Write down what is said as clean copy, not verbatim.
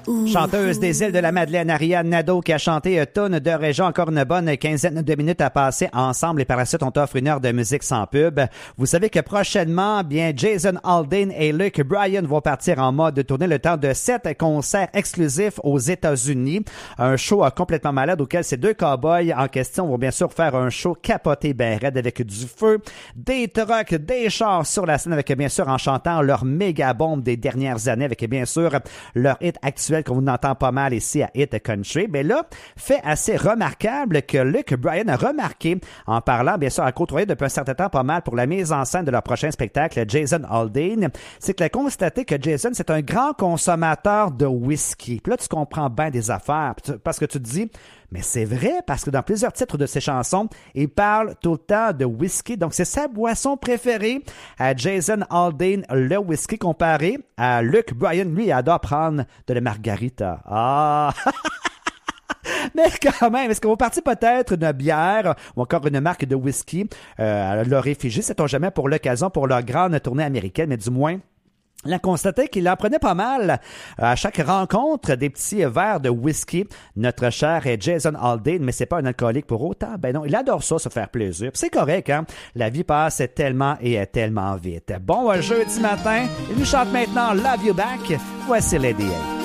Chanteuse des îles de la Madeleine, Ariane Nadeau, qui a chanté Tonne de région, encore une bonne quinzaine de minutes à passer ensemble et par la suite on t'offre une heure de musique sans pub. Vous savez que prochainement, bien Jason Aldean et Luke Bryan vont partir en mode tournée le temps de 7 concerts exclusifs aux États-Unis. Un show complètement malade auquel ces deux cowboys en question vont bien sûr faire un show capoté ben raide avec du feu, des trucks, des chars sur la scène avec bien sûr en chantant leur méga bombe des dernières années avec bien sûr leur hit actuel qu'on vous entend pas mal ici à Hit Country. Mais là, fait assez remarquable que Luke Bryan a remarqué en parlant, bien sûr, à côtoyer depuis un certain temps pas mal pour la mise en scène de leur prochain spectacle, Jason Aldean, c'est qu'il a constaté que Jason, c'est un grand consommateur de whisky. Puis là, tu comprends bien des affaires parce que tu te dis, mais c'est vrai, parce que dans plusieurs titres de ses chansons, il parle tout le temps de whisky. Donc, c'est sa boisson préférée à Jason Aldean, le whisky, comparé à Luke Bryan. Lui, il adore prendre de la margarita. Ah! Mais quand même, est-ce qu'on va partir peut-être d'une bière ou encore une marque de whisky à leur effigie, sait-on jamais, pour l'occasion, pour leur grande tournée américaine, mais du moins... Il a constaté qu'il en prenait pas mal à chaque rencontre des petits verres de whisky. Notre cher Jason Aldean, mais c'est pas un alcoolique pour autant. Ben non, il adore ça, se faire plaisir. Puis c'est correct, hein? La vie passe tellement et tellement vite. Bon, jeudi matin, il nous chante maintenant Love You Back. Voici Lady A.